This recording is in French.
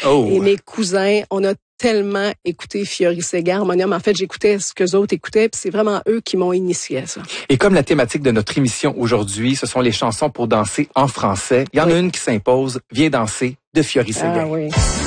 Oh. Et mes cousins, on a tellement écouté Fiori Sega Harmonium. En fait, j'écoutais ce qu'eux autres écoutaient, puis c'est vraiment eux qui m'ont initié à ça. Et comme la thématique de notre émission aujourd'hui, ce sont les chansons pour danser en français, il y en a une qui s'impose, Viens danser, de Fiori Sega. Ah oui.